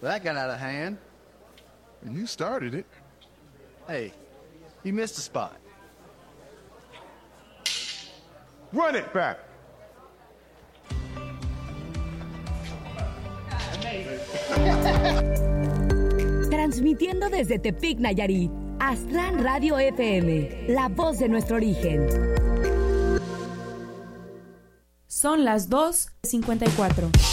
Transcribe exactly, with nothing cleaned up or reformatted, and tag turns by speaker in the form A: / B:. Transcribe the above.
A: Well, that got out of hand.
B: And you started it.
A: Hey, you missed a spot.
B: Run it back.
C: Transmitiendo desde Tepic, Nayarit, Aztlán Radio F M, la voz de nuestro origen.
D: Son las dos cincuenta y cuatro.